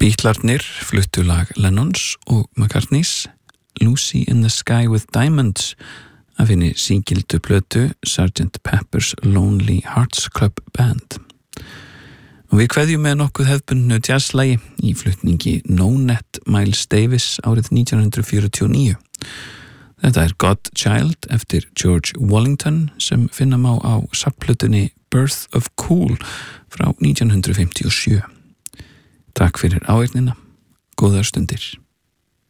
Beatlarnir fluttu lag Lennons og McCartneys Lucy in the Sky with Diamonds af henni sígildu plötu Sgt. Pepper's Lonely Hearts Club Band. Og við kveðjum með nokkuð hefðbundnu jazzlagi í flutningi No Net Miles Davis árið 1949. Þetta Godchild eftir George Wallington sem finna má á safnplötunni Birth of Cool frá 1957. Takk fyrir áheyrnina, góðar stundir.